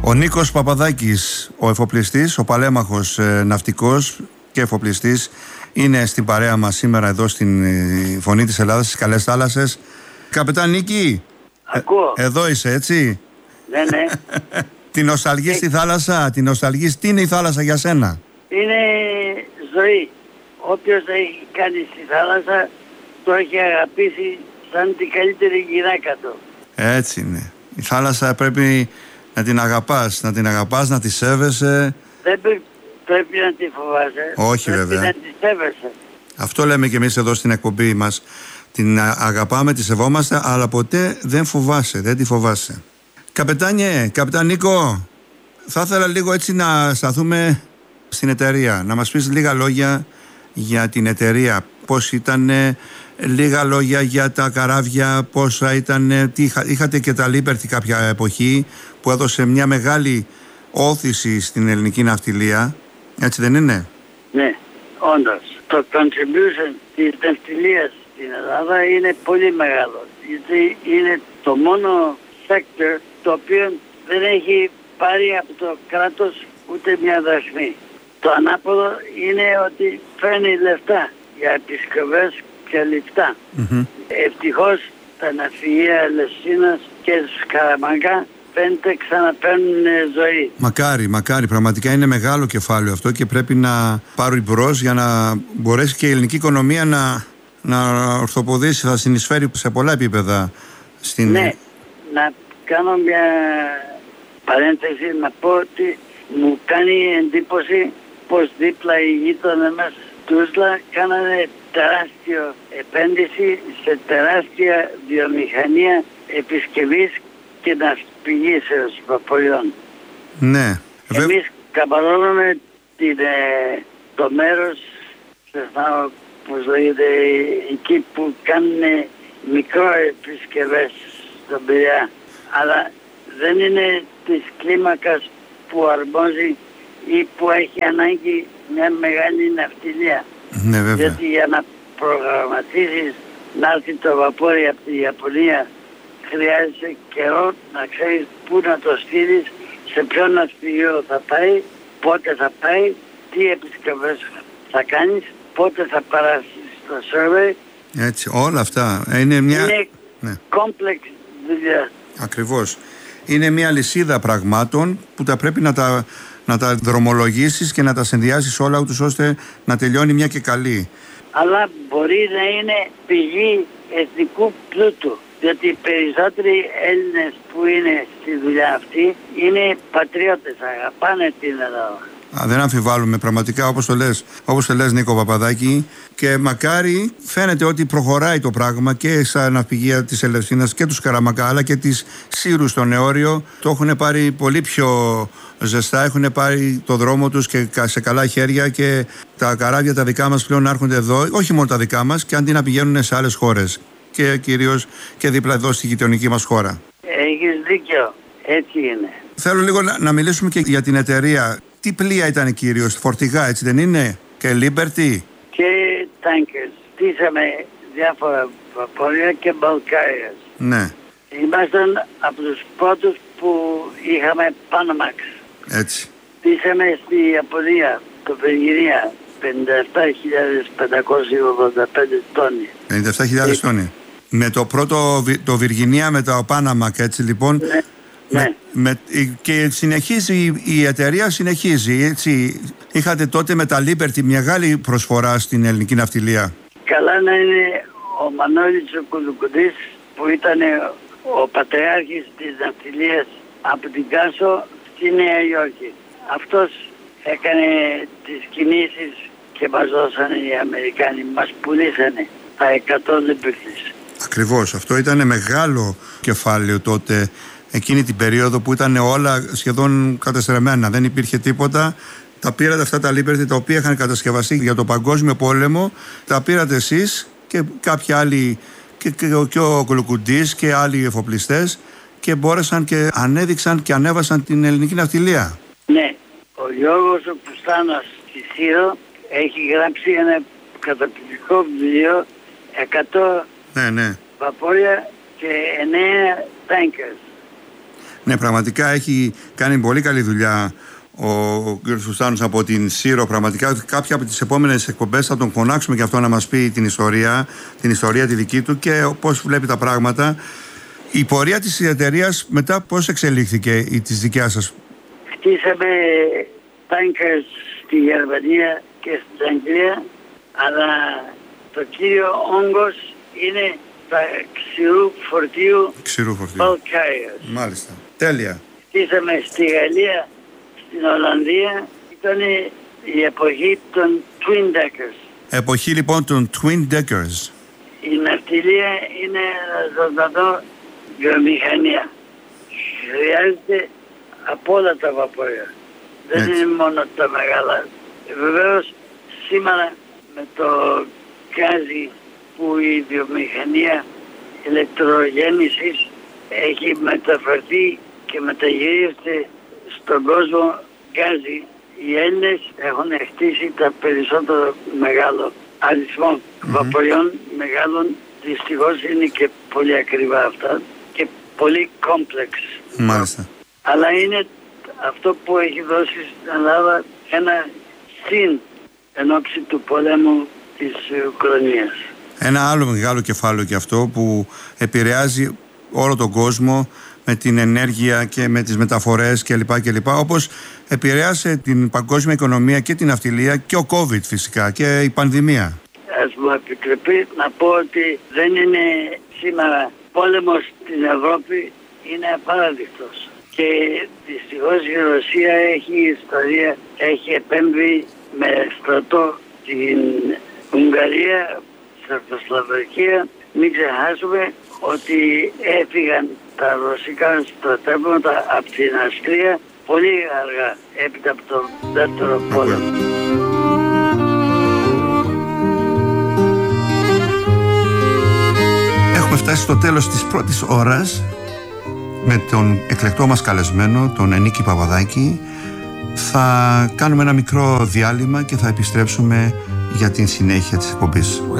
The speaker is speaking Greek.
Ο Νίκος Παπαδάκης, ο εφοπλιστής, ο παλέμαχος ναυτικός και εφοπλιστής, είναι στην παρέα μας σήμερα εδώ στην Φωνή της Ελλάδας, στις Καλές Θάλασσες. Καπετάν Νίκη, ακούω. Εδώ είσαι, έτσι? Ναι, ναι. Την νοσταλγείς στη θάλασσα, την νοσταλγείς. Τι είναι η θάλασσα για σένα? Είναι ζωή. Όποιος έχει κάνει στη θάλασσα το έχει αγαπήσει σαν την καλύτερη γυναίκα του. Έτσι είναι. Η θάλασσα πρέπει να την αγαπάς, να τη σέβεσαι. Δεν πρέπει να τη φοβάσαι. Όχι, πρέπει βέβαια. να τη σέβεσαι. Αυτό λέμε και εμείς εδώ στην εκπομπή μας. Την αγαπάμε, τη σεβόμαστε, αλλά ποτέ δεν φοβάσαι, δεν τη φοβάσαι. Καπετάν Νίκο, θα ήθελα λίγο έτσι να σταθούμε στην εταιρεία. Να μας πεις λίγα λόγια για την εταιρεία. Πώς ήταν, λίγα λόγια για τα καράβια, πόσα ήταν, είχατε και τα Liberty κάποια εποχή που έδωσε μια μεγάλη όθηση στην ελληνική ναυτιλία. Έτσι δεν είναι? Ναι, όντως. Το contribution της ναυτιλίας στην Ελλάδα είναι πολύ μεγάλο. Γιατί είναι το μόνο sector το οποίο δεν έχει πάρει από το κράτος ούτε μια δραχμή. Το ανάποδο είναι ότι φέρνει λεφτά για επισκευές και λεφτά. Ευτυχώς τα ναυπηγεία Ελευσίνας και Σκαραμαγκά φαίνεται ξαναπαίρνουν ζωή. Μακάρι, πραγματικά είναι μεγάλο κεφάλαιο αυτό και πρέπει να πάρει μπρος για να μπορέσει και η ελληνική οικονομία να ορθοποδήσει, θα συνεισφέρει σε πολλά επίπεδα. Ναι, να κάνω μια παρένθεση να πω ότι μου κάνει εντύπωση πως δίπλα οι γείτονες μας Τούσλα κάνανε τεράστιο επένδυση σε τεράστια βιομηχανία επισκευής και ναυπηγήσεως βαποριών. Ναι. Εμείς καμπανώνουμε το μέρος, πώς λέγεται, εκεί που κάνουν μικρό επισκευές στον Πειραιά. Αλλά δεν είναι της κλίμακας που αρμόζει ή που έχει ανάγκη μια μεγάλη ναυτιλία. Ναι, βέβαια. Γιατί για να προγραμματίσεις να έρθει το βαπόρι από τη Ιαπωνία χρειάζεται καιρό να ξέρεις πού να το στείλεις, σε ποιο ναυπηγείο θα πάει, πότε θα πάει, τι επισκευές θα κάνεις, πότε θα περάσεις το survey. Έτσι, όλα αυτά. Είναι μια... Είναι complex δουλειά. Ακριβώς. Είναι μια λυσίδα πραγμάτων που τα πρέπει να τα δρομολογήσεις και να τα συνδυάσεις όλα ούτως ώστε να τελειώνει μια και καλή. Αλλά μπορεί να είναι πηγή εθνικού πλούτου. Διότι οι περισσότεροι Έλληνες που είναι στη δουλειά αυτή είναι πατριώτες, αγαπάνε την Ελλάδα. Δεν αμφιβάλλουμε πραγματικά, όπως το λες Νίκο Παπαδάκη, και μακάρι φαίνεται ότι προχωράει το πράγμα και στα ναυπηγεία της Ελευσίνας και του Σκαραμαγκά αλλά και της Σύρου στο Νεόριο. Το έχουν πάρει πολύ πιο ζεστά, έχουν πάρει το δρόμο τους και σε καλά χέρια και τα καράβια τα δικά μας πλέον έρχονται εδώ, όχι μόνο τα δικά μας, και αντί να πηγαίνουν σε άλλες χώρες και κυρίως και δίπλα εδώ στη γειτονική μας χώρα. Έχεις δίκιο, έτσι είναι. Θέλω λίγο να μιλήσουμε και για την εταιρεία. Τι πλοία ήταν κυρίως, φορτηγά έτσι δεν είναι, και Liberty? Και tankers. Στήσαμε διάφορα βαπόρια και μπαλκάριες. Ναι. Ήμασταν από τους πρώτους που είχαμε Panamax. Έτσι. Στήσαμε στη Ιαπωνία, το Βεργινία, 57.585 τόνοι. 57.000 τόνοι. Με το πρώτο, το Βεργινία με το Panamax, έτσι λοιπόν. Ναι. Και συνεχίζει η εταιρεία, έτσι. Είχατε τότε με τα Liberty μεγάλη προσφορά στην ελληνική ναυτιλία. Καλά να είναι ο Μανώλης ο Κουλουκουντής που ήταν ο πατριάρχης της ναυτιλίας από την Κάσο στη Νέα Υόρκη. Αυτός έκανε τις κινήσεις και μας δώσανε οι Αμερικάνοι, μας πουλήσανε τα 100 Liberty. Ακριβώς, αυτό ήταν μεγάλο κεφάλαιο τότε, εκείνη την περίοδο που ήταν όλα σχεδόν καταστρεμμένα, δεν υπήρχε τίποτα. Τα πήρατε αυτά τα Liberty τα οποία είχαν κατασκευαστεί για το Παγκόσμιο Πόλεμο, τα πήρατε εσείς και κάποιοι άλλοι, και ο Κολοκουντής και άλλοι εφοπλιστές, και μπόρεσαν και ανέδειξαν και ανέβασαν την ελληνική ναυτιλία. Ναι, ο Γιώργος ο Κουστάνος στη Σύρο έχει γράψει ένα καταπληκτικό βιβλίο, 100 ναι. βαπόρια και 9 tankers. Ναι, πραγματικά έχει κάνει πολύ καλή δουλειά ο κ. Φουστάνος από την Σύρο. Πραγματικά κάποια από τις επόμενες εκπομπές θα τον φωνάξουμε και αυτό να μας πει την ιστορία τη δική του και πώς βλέπει τα πράγματα. Η πορεία της εταιρείας μετά πώς εξελίχθηκε η της δικιάς σας? Χτίσαμε tankers στη Γερμανία και στην Αγγλία, αλλά το κύριο όγκος είναι τα ξηρού φορτίου bulk carriers. Μάλιστα. Τέλεια. Χτίσαμε στη Γαλλία, στην Ολλανδία. Ήταν η εποχή των twin deckers. Εποχή λοιπόν των twin deckers. Η ναυτιλία είναι ζωντανό βιομηχανία. Χρειάζεται από όλα τα βαπόρια. Δεν είναι μόνο τα μεγάλα. Βεβαίως σήμερα με το γκάζι που η βιομηχανία ηλεκτρογέννησης έχει μεταφερθεί και μεταγυρίζεται στον κόσμο γκάζι, οι Έλληνες έχουν χτίσει τα περισσότερο μεγάλο αριθμό βαποριών μεγάλων. Δυστυχώς είναι και πολύ ακριβά αυτά και πολύ complex. Μάλιστα. Αλλά είναι αυτό που έχει δώσει στην Ελλάδα ένα συν εν ώψη του πολέμου της Ουκρανίας. Ένα άλλο μεγάλο κεφάλαιο και αυτό που επηρεάζει όλο τον κόσμο με την ενέργεια και με τις μεταφορές κλπ. Όπως επηρέασε την παγκόσμια οικονομία και την ναυτιλία και ο COVID φυσικά και η πανδημία. Ας μου επιτρέπει να πω ότι δεν είναι σήμερα πόλεμος στην Ευρώπη, είναι απαράδεικτος. Και δυστυχώς η Ρωσία έχει ιστορία, έχει επέμβει με στρατό στην Ουγγαρία, Σερβοσλοβακία. Μην ξεχάσουμε ότι έφυγαν τα ρωσικά στρατεύματα από την Αυστρία πολύ αργά έπειτα από τον δεύτερο πόλεμο. Έχουμε φτάσει στο τέλος της πρώτης ώρας με τον εκλεκτό μας καλεσμένο, τον Ενίκη Παπαδάκη. Θα κάνουμε ένα μικρό διάλειμμα και θα επιστρέψουμε για την συνέχεια της εκπομπής.